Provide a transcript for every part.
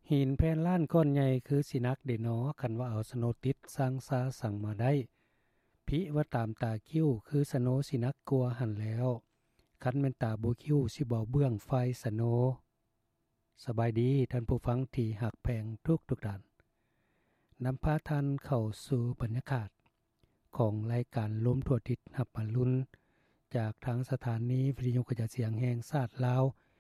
หินแผ่นล้านก้อนใหญ่คือสินักเดนอคันว่าเอาสโนติดสร้างซาสั่งมาได้พิว่าตามตาคิ้วคือสโนสินักกลัวหันแล้วคันแม่นตาบ่คิ้วสิบ่เบื้องไฟสโนสบายดีท่านผู้ฟังที่หักแพงทุกด้านนำพาท่านเข้าสู่บรรยากาศของรายการลมทั่วทิศหับอรุณจากทางสถานีวิทยุกระจายเสียงแห่งชาติลาว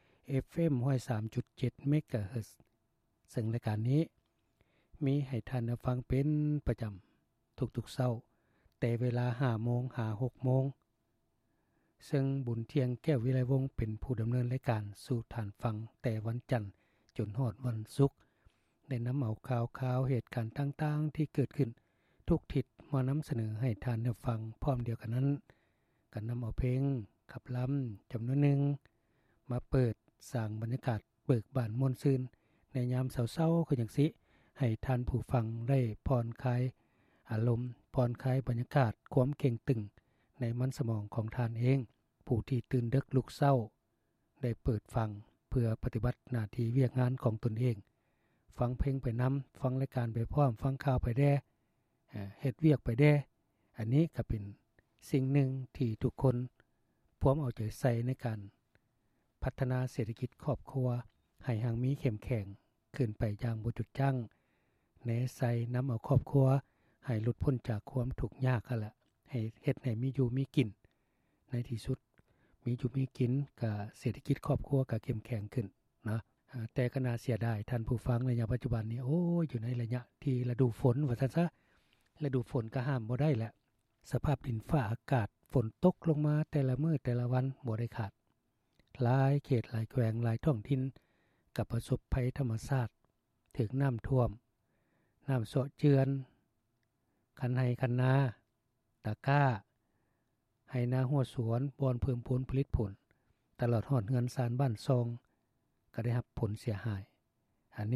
FM 103.7 เมกะเฮิรตซ์ซึ่งรายการนี้มีให้ท่านฟังเป็นประจำทุกๆเช้าแต่เวลา 5 โมงหา 6 โมงซึ่งบุญเที่ยงแก้ววิไลวงศ์เป็นผู้ดำเนินรายการสู่ท่านฟังแต่วันจันทร์จนฮอดวันศุกร์ได้นำเอาข่าวเหตุการณ์ต่างๆที่เกิดขึ้นทุกทิศมานำเสนอให้ท่านได้ฟังพร้อมเดียวกันนั้นก็นำเอาเพลงขับล้ำจำนวนหนึ่งมาเปิดสร้างบรรยากาศเบิกบานม่วนซื่นในยามเศร้าๆคือจังสิให้ท่านผู้ฟังได้ผ่อนคลายอารมณ์ผ่อนคลายบรรยากาศความเข่งตึงในมันสมองของท่านเองผู้ที่ตื่นดึกลุกเศร้าได้เปิดฟังเพื่อปฏิบัติหน้าที่เวียกงานของตนเองฟังเพลงไปนำฟังรายการไปพร้อมฟังข่าวไปแด่เฮ็ดเวียกไปแด่อันนี้ก็เป็นสิ่งหนึ่งที่ทุกคนพร้อมเอาใจใส่ในการพัฒนาเศรษฐกิจครอบครัวให้หังมีเข้มแข็งขึ้นไปอย่างบ่จุดจั่งแหนใส่นำเอาครอบครัวให้หลุดพ้นจากความทุกข์ยากนั่นแหละให้เฮ็ดให้มีอยู่มีกินในที่สุดมีอยู่มีกินก็เศรษฐกิจครอบครัวก็เข้มแข็งขึ้นนะแต่ก็น่าเสียดายท่านผู้ฟังในยามปัจจุบันนี้โอ้อยู่ในระยะที่ฤดูฝนว่าซั่นซะฤดูฝนก็ห้ามบ่ได้แหละสภาพดินฟ้าอากาศฝนตกลงมาแต่ละมื้อแต่ละวันบ่ได้ขาดหลายเขตหลายแขวงหลายท้องถิ่นกับประสบภัยธรรมชาติถึงน้ำท่วมน้ำเซาะเจือนคันไห้คันนาตะก้าไหนาหัวสวนบอนเพิ่มผลผลิตผลตลอดฮอดเฮือนซานบ้านซองก็ได้รับผลเสียหาย